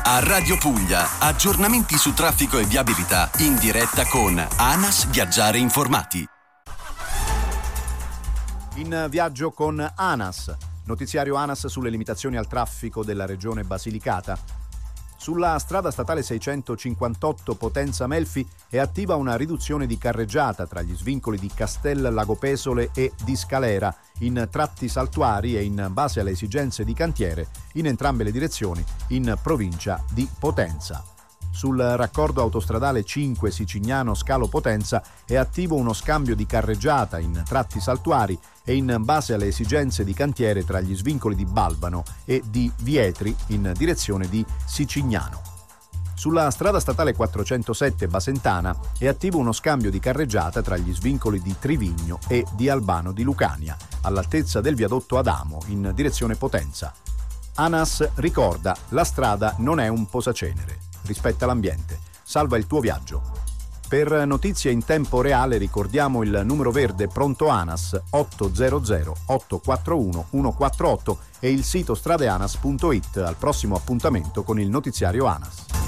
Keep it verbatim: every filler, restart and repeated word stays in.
A Radio Puglia, aggiornamenti su traffico e viabilità in diretta con ANAS Viaggiare Informati. In viaggio con ANAS, notiziario ANAS sulle limitazioni al traffico della regione Basilicata. Sulla strada statale seicentocinquantotto Potenza-Melfi è attiva una riduzione di carreggiata tra gli svincoli di Castel Lagopesole e di Scalera, in tratti saltuari e in base alle esigenze di cantiere, in entrambe le direzioni, in provincia di Potenza. Sul raccordo autostradale cinque Sicignano-Scalo Potenza è attivo uno scambio di carreggiata in tratti saltuari e in base alle esigenze di cantiere tra gli svincoli di Balbano e di Vietri in direzione di Sicignano. Sulla strada statale quattrocentosette Basentana è attivo uno scambio di carreggiata tra gli svincoli di Trivigno e di Albano di Lucania, all'altezza del viadotto Adamo in direzione Potenza. ANAS ricorda: la strada non è un posacenere. Rispetta l'ambiente. Salva il tuo viaggio. Per notizie in tempo reale ricordiamo il numero verde pronto ANAS ottocento otto quattro uno uno quattro otto e il sito stradeanas punto it. Al prossimo appuntamento con il notiziario ANAS.